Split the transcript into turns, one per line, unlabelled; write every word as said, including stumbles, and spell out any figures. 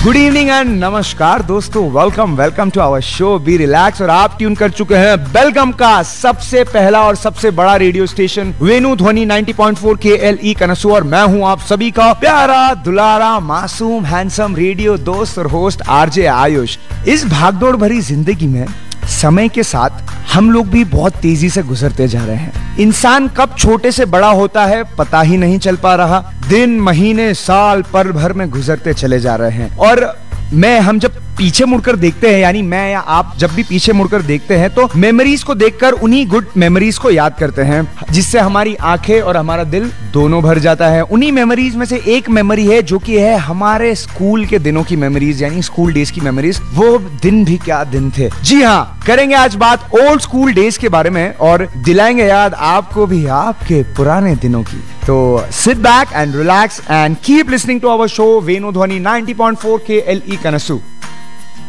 Good evening and नमस्कार दोस्तों, welcome welcome to our show be relax. और आप ट्यून कर चुके हैं बेलगाम का सबसे पहला और सबसे बड़ा रेडियो स्टेशन वेणु ध्वनि नब्बे पॉइंट चार के एल ई कनसू। और मैं हूं आप सभी का प्यारा दुलारा मासूम हैंडसम रेडियो दोस्त और होस्ट आरजे आयुष। इस भागदौड़ भरी जिंदगी में समय के साथ हम लोग भी बहुत तेजी से गुजरते जा रहे हैं। इंसान कब छोटे से बड़ा होता है पता ही नहीं चल पा रहा। दिन महीने साल पल भर में गुजरते चले जा रहे हैं। और मैं हम जब पीछे मुड़कर देखते हैं, यानी मैं या आप जब भी पीछे मुड़कर देखते हैं तो मेमोरीज को देखकर उन्हीं गुड मेमोरीज को याद करते हैं, जिससे हमारी आंखें और हमारा दिल दोनों भर जाता है। उन्हीं मेमोरीज में से एक मेमोरी है जो कि है हमारे स्कूल के दिनों की मेमोरीज, यानी स्कूल डेज की मेमोरीज। वो दिन भी क्या दिन थे। जी हाँ, करेंगे आज बात ओल्ड स्कूल डेज के बारे में और दिलाएंगे याद आपको भी आपके पुराने दिनों की। तो sit back and relax and keep listening to our show वेणु ध्वनि नब्बे पॉइंट चार के एल ई कनसू।